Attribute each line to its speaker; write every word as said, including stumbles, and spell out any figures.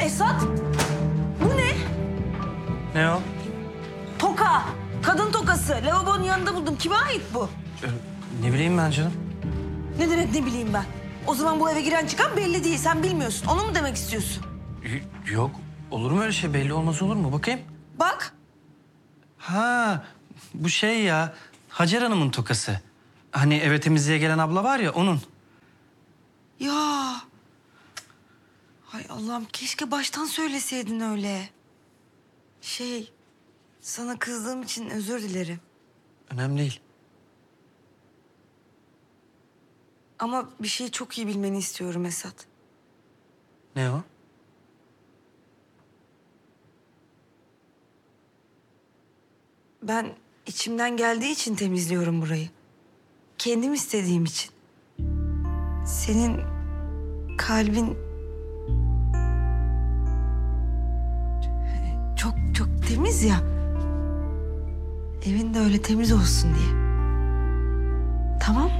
Speaker 1: Esat, bu ne?
Speaker 2: Ne o?
Speaker 1: Toka. Kadın tokası. Lavabonun yanında buldum. Kime ait bu?
Speaker 2: Ee, ne bileyim ben canım.
Speaker 1: Ne demek ne bileyim ben? O zaman bu eve giren çıkan belli değil. Sen bilmiyorsun. Onu mu demek istiyorsun?
Speaker 2: Y- Yok. Olur mu öyle şey? Belli olmaz olur mu? Bakayım.
Speaker 1: Bak.
Speaker 2: Ha, bu şey ya. Hacer Hanım'ın tokası. Hani eve temizliğe gelen abla var ya onun.
Speaker 1: Ya. Hay Allah'ım, keşke baştan söyleseydin öyle. Şey, sana kızdığım için özür dilerim.
Speaker 2: Önemli değil.
Speaker 1: Ama bir şeyi çok iyi bilmeni istiyorum Esat.
Speaker 2: Ne o?
Speaker 1: Ben içimden geldiği için temizliyorum burayı. Kendim istediğim için. Senin kalbin çok çok temiz ya. Evin de öyle temiz olsun diye. Tamam mı?